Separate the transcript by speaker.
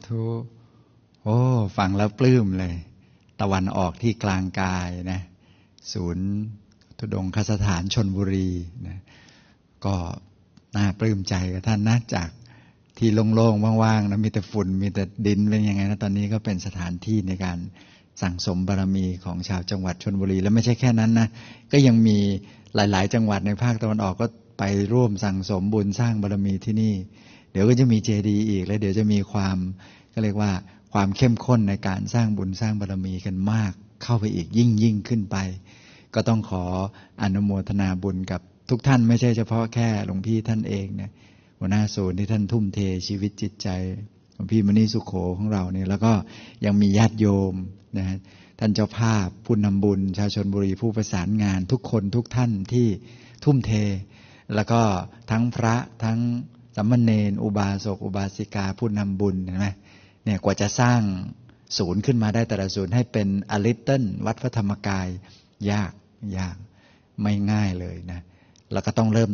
Speaker 1: ธุโอ้ฟังแล้วปลื้มเลยตะวันออกที่กลางกายนะศูนย์ธุดงคสถานชลบุรีนะก็น่าปลื้มใจกับท่านนะจากที่โล่งๆว่างๆนะมีแต่ฝุ่นมีแต่ดินเป็นยังไงนะตอนนี้ก็เป็นสถานที่ในการสั่งสมบารมีของชาวจังหวัดชลบุรีแล้วไม่ใช่แค่นั้นนะก็ยังมีหลายๆจังหวัดในภาคตะวันออกก็ไปร่วมสั่งสมบุญสร้างบารมีที่นี่เดี๋ยวก็จะมีเจดีย์อีกแล้วเดี๋ยวจะมีความก็เรียกว่าความเข้มข้นในการสร้างบุญสร้างบารมีกันมากเข้าไปอีกยิ่งขึ้นไปก็ต้องขออนุโมทนาบุญกับทุกท่านไม่ใช่เฉพาะแค่หลวงพี่ท่านเองนะหัวหน้าศูนย์ที่ท่านทุ่มเทชีวิตจิตใจหลวงพี่มณีสุโขของเราเนี่ยแล้วก็ยังมีญาติโยมนะท่านเจ้าภาพผู้นำบุญชาวชลบุรีผู้ประสานงานทุกคนทุกท่านที่ทุ่มเทแล้วก็ทั้งพระทั้งสามเณรอุบาสกอุบาสิกาผู้นำบุญเห็นไหมเนี่ยกว่าจะสร้างศูนย์ขึ้นมาได้แต่ละศูนย์ให้เป็นอลิตเติ้ลวัดพระธรรมกายยากไม่ง่ายเลยนะแล้วก็ต้องเริ่ม